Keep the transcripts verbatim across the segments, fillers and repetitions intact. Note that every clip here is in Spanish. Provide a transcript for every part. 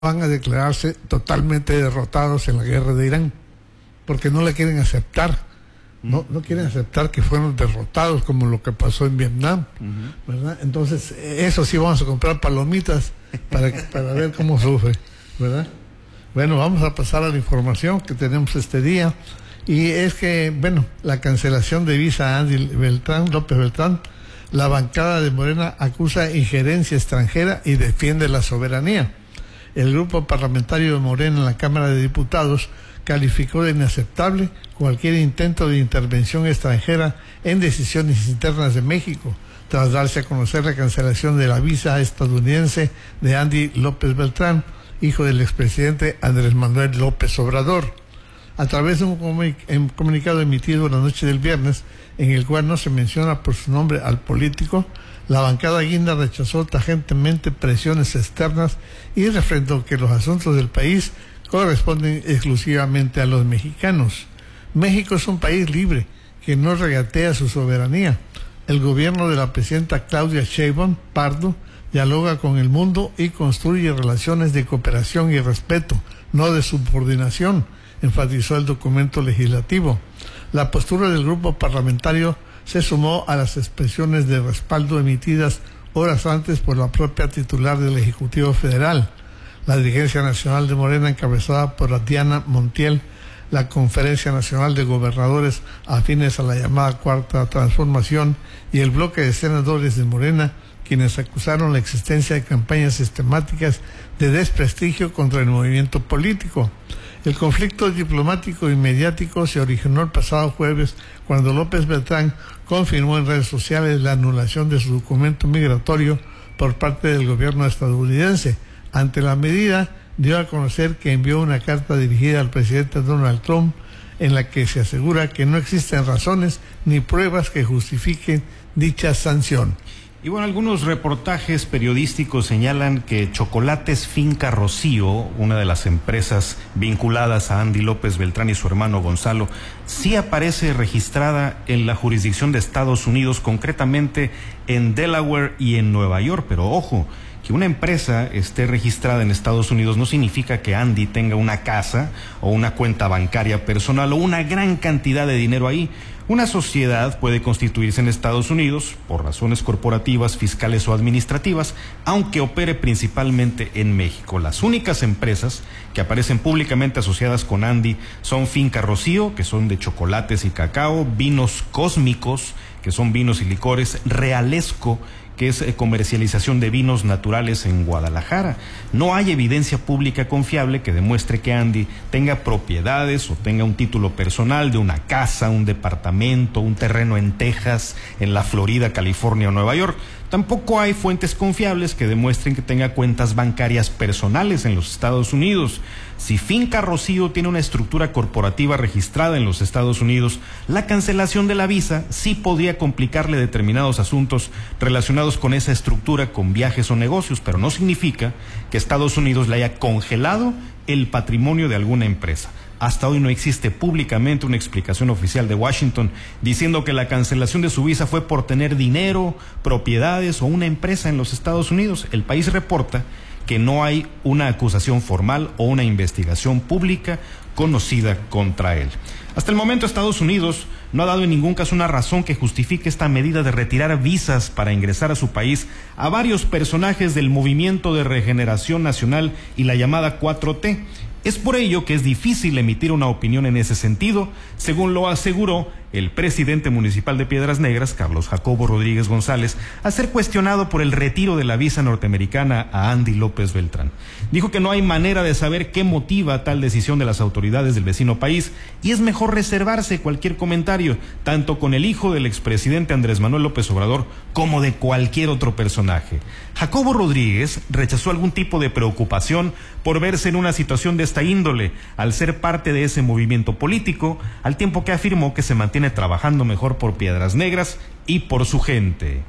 van a declararse totalmente derrotados en la guerra de Irán, porque no la quieren aceptar, no, no quieren aceptar que fueron derrotados como lo que pasó en Vietnam, uh-huh. ¿verdad? Entonces, eso sí vamos a comprar palomitas para, para ver cómo sufre, ¿verdad? Bueno, vamos a pasar a la información que tenemos este día, y es que, bueno, la cancelación de visa a Andy Beltrán, López Beltrán, la bancada de Morena acusa injerencia extranjera y defiende la soberanía. El grupo parlamentario de Morena en la Cámara de Diputados calificó de inaceptable cualquier intento de intervención extranjera en decisiones internas de México, tras darse a conocer la cancelación de la visa estadounidense de Andy López Beltrán, hijo del expresidente Andrés Manuel López Obrador. A través de un comunic- comunicado emitido la noche del viernes, en el cual no se menciona por su nombre al político, la bancada guinda rechazó tajantemente presiones externas y refrendó que los asuntos del país corresponden exclusivamente a los mexicanos. México es un país libre que no regatea su soberanía. El gobierno de la presidenta Claudia Sheinbaum Pardo dialoga con el mundo y construye relaciones de cooperación y respeto, no de subordinación, enfatizó el documento legislativo. La postura del grupo parlamentario se sumó a las expresiones de respaldo emitidas horas antes por la propia titular del Ejecutivo Federal. La dirigencia nacional de Morena, encabezada por Diana Montiel, la Conferencia Nacional de Gobernadores afines a la llamada Cuarta Transformación y el bloque de senadores de Morena, quienes acusaron la existencia de campañas sistemáticas de desprestigio contra el movimiento político. El conflicto diplomático y mediático se originó el pasado jueves cuando López Beltrán confirmó en redes sociales la anulación de su documento migratorio por parte del gobierno estadounidense. Ante la medida, dio a conocer que envió una carta dirigida al presidente Donald Trump en la que se asegura que no existen razones ni pruebas que justifiquen dicha sanción. Y bueno, algunos reportajes periodísticos señalan que Chocolates Finca Rocío, una de las empresas vinculadas a Andy López Beltrán y su hermano Gonzalo, sí aparece registrada en la jurisdicción de Estados Unidos, concretamente en Delaware y en Nueva York. Pero ojo, que una empresa esté registrada en Estados Unidos no significa que Andy tenga una casa o una cuenta bancaria personal o una gran cantidad de dinero ahí. Una sociedad puede constituirse en Estados Unidos por razones corporativas, fiscales o administrativas, aunque opere principalmente en México. Las únicas empresas que aparecen públicamente asociadas con Andy son Finca Rocío, que son de chocolates y cacao, Vinos Cósmicos, que son vinos y licores, Realesco, que es comercialización de vinos naturales en Guadalajara. No hay evidencia pública confiable que demuestre que Andy tenga propiedades o tenga un título personal de una casa, un departamento, un terreno en Texas, en la Florida, California o Nueva York. Tampoco hay fuentes confiables que demuestren que tenga cuentas bancarias personales en los Estados Unidos. Si Finca Rocío tiene una estructura corporativa registrada en los Estados Unidos, la cancelación de la visa sí podría complicarle determinados asuntos relacionados con esa estructura, con viajes o negocios, pero no significa que Estados Unidos le haya congelado el patrimonio de alguna empresa. Hasta hoy no existe públicamente una explicación oficial de Washington diciendo que la cancelación de su visa fue por tener dinero, propiedades o una empresa en los Estados Unidos. El país reporta que no hay una acusación formal o una investigación pública conocida contra él. Hasta el momento Estados Unidos no ha dado en ningún caso una razón que justifique esta medida de retirar visas para ingresar a su país a varios personajes del Movimiento de Regeneración Nacional y la llamada cuatro T. Es por ello que es difícil emitir una opinión en ese sentido, según lo aseguró el presidente municipal de Piedras Negras, Carlos Jacobo Rodríguez González, al ser cuestionado por el retiro de la visa norteamericana a Andy López Beltrán. Dijo que no hay manera de saber qué motiva tal decisión de las autoridades del vecino país y es mejor reservarse cualquier comentario, tanto con el hijo del expresidente Andrés Manuel López Obrador como de cualquier otro personaje. Jacobo Rodríguez rechazó algún tipo de preocupación por verse en una situación de esta índole al ser parte de ese movimiento político, al tiempo que afirmó que se mantiene trabajando mejor por Piedras Negras y por su gente.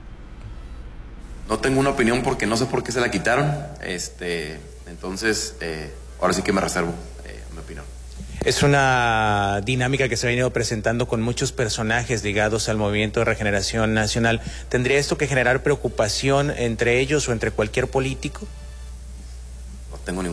No tengo una opinión porque no sé por qué se la quitaron, este, entonces eh, ahora sí que me reservo eh, mi opinión. Es una dinámica que se ha venido presentando con muchos personajes ligados al Movimiento de Regeneración Nacional. ¿Tendría esto que generar preocupación entre ellos o entre cualquier político? No tengo ningún